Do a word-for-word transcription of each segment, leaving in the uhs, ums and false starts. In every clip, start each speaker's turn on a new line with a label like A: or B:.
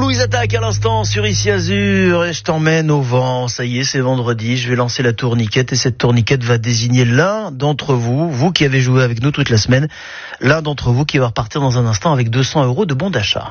A: Blues Attack à l'instant sur Ici Azur et je t'emmène au vent. Ça y est, c'est vendredi, je vais lancer la tourniquette et cette tourniquette va désigner l'un d'entre vous, vous qui avez joué avec nous toute la semaine, l'un d'entre vous qui va repartir dans un instant avec deux cents euros de bon d'achat.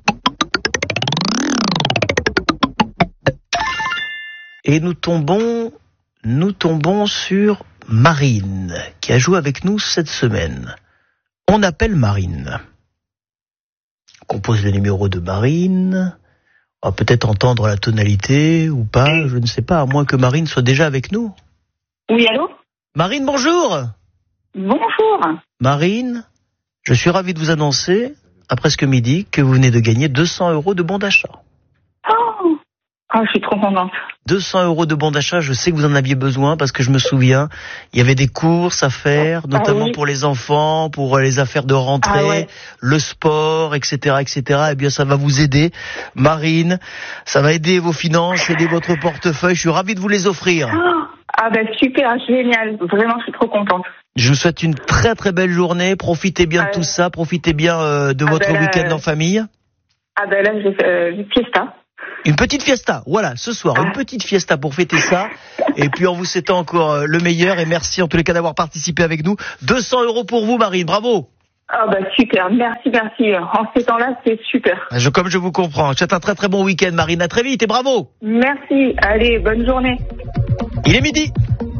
A: Et nous tombons, nous tombons sur Marine qui a joué avec nous cette semaine. On appelle Marine. On compose le numéro de Marine. On va peut-être entendre la tonalité ou pas, je ne sais pas, à moins que Marine soit déjà avec nous.
B: Oui, allô ?
A: Marine, bonjour.
B: Bonjour.
A: Marine, je suis ravi de vous annoncer, à presque midi, que vous venez de gagner deux cents euros de bon d'achat.
B: Oh, oh je suis trop contente.
A: deux cents euros de bon d'achat, je sais que vous en aviez besoin parce que je me souviens, il y avait des courses à faire, notamment ah oui. pour les enfants, pour les affaires de rentrée, ah ouais. le sport, et cetera, et cetera. Eh bien, ça va vous aider, Marine. Ça va aider vos finances, aider votre portefeuille. Je suis ravi de vous les offrir.
B: Oh, ah ben super, génial. Vraiment, je suis trop contente.
A: Je vous souhaite une très très belle journée. Profitez bien ah, de tout ça. Profitez bien euh, de ah votre ben là, week-end en famille.
B: Ah ben là, j'ai euh, une fiesta.
A: Une petite fiesta, voilà, ce soir, une petite fiesta pour fêter ça. Et puis on vous souhaite encore le meilleur et merci en tous les cas d'avoir participé avec nous. deux cents euros pour vous, Marine, bravo.
B: Ah bah super, merci, merci. En ces temps-là, c'est super.
A: Je, comme je vous comprends, je souhaite un très très bon week-end, Marine. À très vite et bravo.
B: Merci, allez, bonne journée.
A: Il est midi.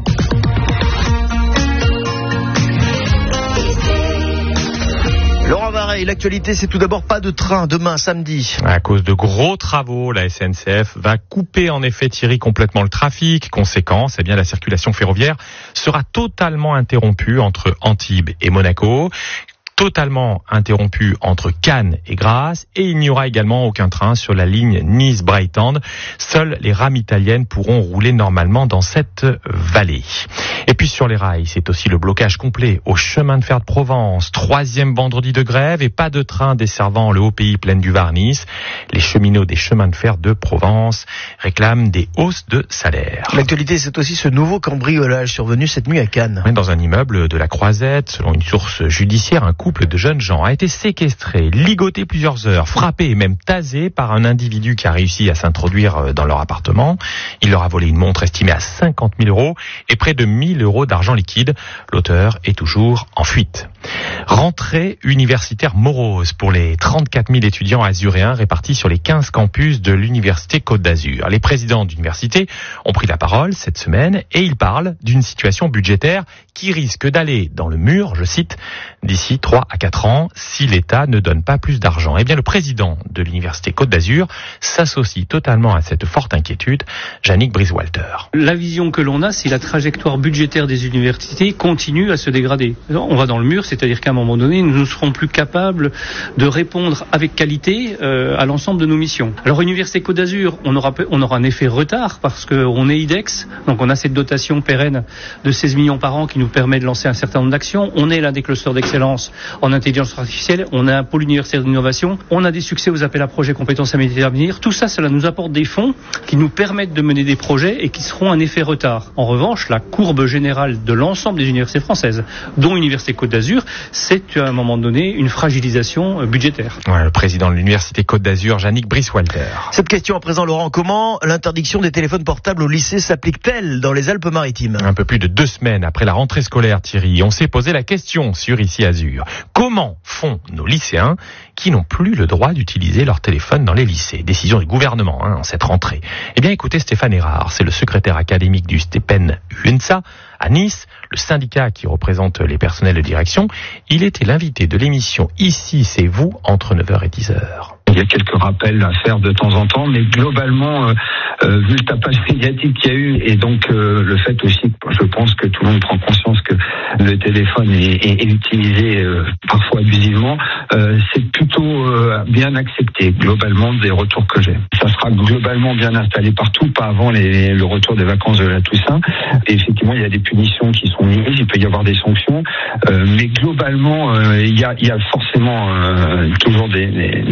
A: Laurent Vareille, l'actualité, c'est tout d'abord pas de train demain, samedi.
C: À cause de gros travaux, la S N C F va couper en effet, Thierry, complètement le trafic. Conséquence, eh bien, la circulation ferroviaire sera totalement interrompue entre Antibes et Monaco. Totalement interrompu entre Cannes et Grasse et il n'y aura également aucun train sur la ligne Nice-Brighton. Seules les rames italiennes pourront rouler normalement dans cette vallée. Et puis sur les rails, c'est aussi le blocage complet au chemin de fer de Provence. Troisième vendredi de grève et pas de train desservant le haut pays Plaine du Var-Nice. Les cheminots des chemins de fer de Provence réclament des hausses de salaire.
A: L'actualité, c'est aussi ce nouveau cambriolage survenu cette nuit à Cannes.
C: Dans un immeuble de la Croisette, selon une source judiciaire, un couple de jeunes gens a été séquestré, ligoté plusieurs heures, frappé et même tasé par un individu qui a réussi à s'introduire dans leur appartement. Il leur a volé une montre estimée à cinquante mille euros et près de mille euros d'argent liquide. L'auteur est toujours en fuite. Rentrée universitaire morose pour les trente-quatre mille étudiants azuréens répartis sur les quinze campus de l'université Côte d'Azur. Les présidents d'université ont pris la parole cette semaine et ils parlent d'une situation budgétaire qui risque d'aller dans le mur, je cite, d'ici trois à quatre ans si l'État ne donne pas plus d'argent. Eh bien, le président de l'université Côte d'Azur s'associe totalement à cette forte inquiétude, Yannick Brice-Walter.
D: La vision que l'on a, c'est la trajectoire budgétaire des universités continue à se dégrader. On va dans le mur, c'est-à-dire qu'à un moment donné, nous ne serons plus capables de répondre avec qualité euh, à l'ensemble de nos missions. Alors, Université Côte d'Azur, on aura, on aura un effet retard parce qu'on est I D E X, donc on a cette dotation pérenne de seize millions par an qui nous permet de lancer un certain nombre d'actions. On est l'un des clusters d'excellence en intelligence artificielle, on a un pôle universitaire d'innovation, on a des succès aux appels à projets compétences à métiers d'avenir. Tout ça, cela nous apporte des fonds qui nous permettent de mener des projets et qui seront un effet retard. En revanche, la courbe générale de l'ensemble des universités françaises, dont l'Université Côte d'Azur, c'est à un moment donné une fragilisation budgétaire.
C: Ouais, le président de l'Université Côte d'Azur, Yannick Brice-Walter.
A: Cette question à présent, Laurent, comment l'interdiction des téléphones portables au lycée s'applique-t-elle dans les Alpes-Maritimes ?
C: Un peu plus de deux semaines après la rentrée scolaire, Thierry, on s'est posé la question sur Ici Azur. Comment font nos lycéens qui n'ont plus le droit d'utiliser leur téléphone dans les lycées? Décision du gouvernement hein, en cette rentrée. Eh bien, écoutez Stéphane Erard, c'est le secrétaire académique du STEPEN U N S A à Nice, le syndicat qui représente les personnels de direction. Il était l'invité de l'émission Ici c'est vous entre neuf heures et dix heures.
E: Il y a quelques rappels à faire de temps en temps, mais globalement, euh, euh, vu le tapage médiatique qu'il y a eu, et donc euh, le fait aussi, je pense que tout le monde prend conscience que le téléphone est, est, est utilisé euh, parfois abusivement, euh, c'est plutôt euh, bien accepté, globalement, des retours que j'ai. Ça sera globalement bien installé partout, pas avant les, le retour des vacances de la Toussaint. Et effectivement, il y a des punitions qui sont mises, il peut y avoir des sanctions, euh, mais globalement, euh, il y a, il y a forcément euh, toujours des, des, des personnes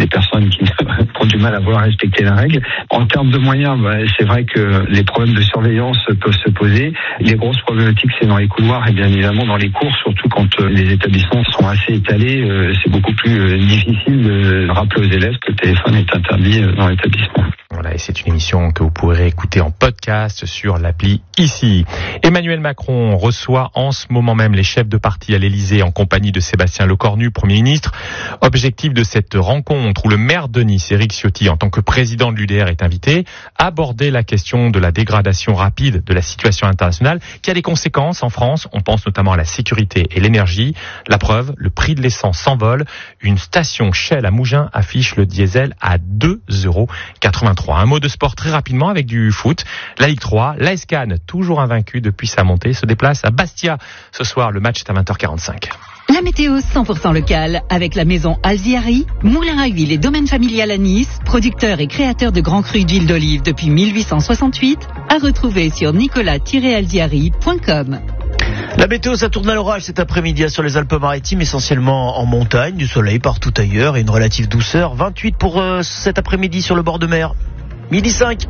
E: donc ils ont du mal à vouloir respecter la règle. En termes de moyens, bah, c'est vrai que les problèmes de surveillance peuvent se poser. Les grosses problématiques, c'est dans les couloirs et bien évidemment dans les cours, surtout quand euh, les établissements sont assez étalés. Euh, c'est beaucoup plus euh, difficile de rappeler aux élèves que le téléphone est interdit euh, dans l'établissement.
C: Voilà, et c'est une émission que vous pourrez écouter en podcast sur l'appli ici. Emmanuel Macron reçoit en ce moment même les chefs de parti à l'Élysée en compagnie de Sébastien Lecornu, Premier ministre. Objectif de cette rencontre où le maire de Nice, Éric Ciotti, en tant que président de l'U D R, est invité, aborder la question de la dégradation rapide de la situation internationale qui a des conséquences en France. On pense notamment à la sécurité et l'énergie. La preuve, le prix de l'essence s'envole. Une station Shell à Mougins affiche le diesel à deux euros quatre-vingt-trois. Un mot de sport très rapidement avec du foot. La Ligue trois, l'A S Cannes, toujours invaincu depuis sa montée, se déplace à Bastia. Ce soir, le match est à vingt heures quarante-cinq.
F: La météo cent pour cent locale avec la maison Alziari, moulin à huile et domaine familial à Nice, producteur et créateur de grands crus d'huile d'olive depuis mille huit cent soixante-huit, à retrouver sur nicolas tiret alziari point com.
A: La météo, ça tourne à l'orage cet après-midi sur les Alpes-Maritimes, essentiellement en montagne, du soleil partout ailleurs et une relative douceur. vingt-huit pour euh, cet après-midi sur le bord de mer. Midi cinq.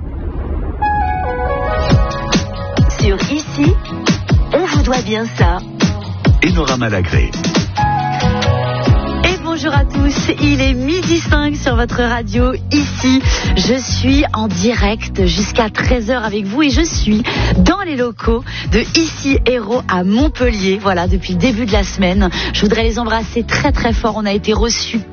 G: Sur Ici, on vous doit bien ça.
H: Enora Malagré.
G: Et bonjour à tous, il est midi cinq sur votre radio Ici. Je suis en direct jusqu'à treize heures avec vous et je suis dans les locaux de Ici Héros à Montpellier. Voilà, depuis le début de la semaine. Je voudrais les embrasser très très fort. On a été reçus